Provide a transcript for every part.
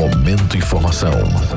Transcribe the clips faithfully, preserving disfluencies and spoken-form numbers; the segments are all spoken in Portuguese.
Momento Informação.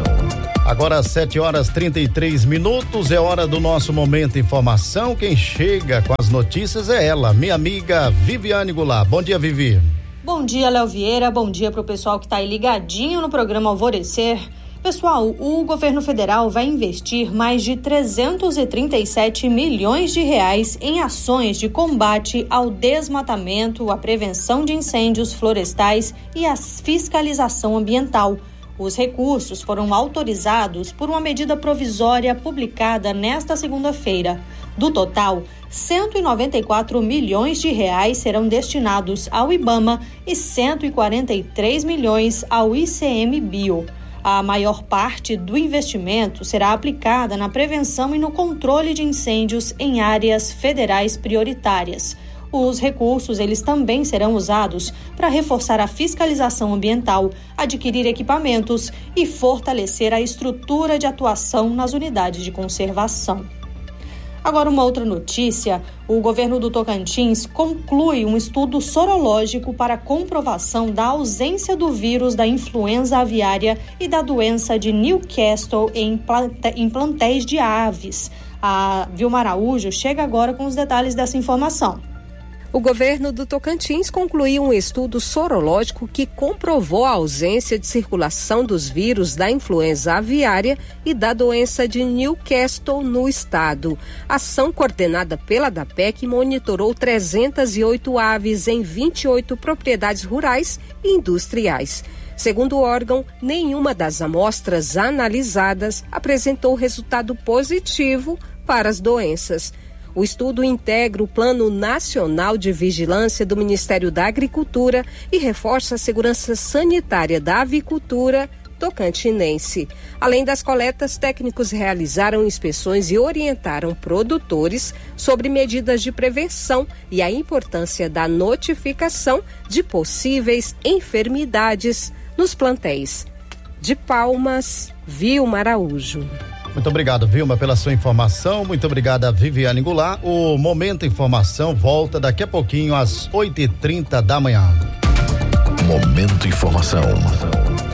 Agora às sete horas trinta e três minutos, é hora do nosso Momento Informação. Quem chega com as notícias é ela, minha amiga Viviane Goulart. Bom dia, Vivi. Bom dia, Léo Vieira. Bom dia para o pessoal que está aí ligadinho no programa Alvorecer. Pessoal, o governo federal vai investir mais de trezentos e trinta e sete milhões de reais em ações de combate ao desmatamento, a prevenção de incêndios florestais e a fiscalização ambiental. Os recursos foram autorizados por uma medida provisória publicada nesta segunda-feira. Do total, cento e noventa e quatro milhões de reais serão destinados ao IBAMA e cento e quarenta e três milhões ao I C M Bio. A maior parte do investimento será aplicada na prevenção e no controle de incêndios em áreas federais prioritárias. Os recursos, eles também serão usados para reforçar a fiscalização ambiental, adquirir equipamentos e fortalecer a estrutura de atuação nas unidades de conservação. Agora, uma outra notícia: o governo do Tocantins conclui um estudo sorológico para comprovação da ausência do vírus da influenza aviária e da doença de Newcastle em plantéis de aves. A Vilma Araújo chega agora com os detalhes dessa informação. O governo do Tocantins concluiu um estudo sorológico que comprovou a ausência de circulação dos vírus da influenza aviária e da doença de Newcastle no estado. A ação coordenada pela DAPEC monitorou trezentas e oito aves em vinte e oito propriedades rurais e industriais. Segundo o órgão, nenhuma das amostras analisadas apresentou resultado positivo para as doenças. O estudo integra o Plano Nacional de Vigilância do Ministério da Agricultura e reforça a segurança sanitária da avicultura tocantinense. Além das coletas, técnicos realizaram inspeções e orientaram produtores sobre medidas de prevenção e a importância da notificação de possíveis enfermidades nos plantéis. De Palmas, Vilma Araújo. Muito obrigado, Vilma, pela sua informação. Muito obrigada, Viviane Goulart. O Momento Informação volta daqui a pouquinho às oito e trinta da manhã. Momento Informação.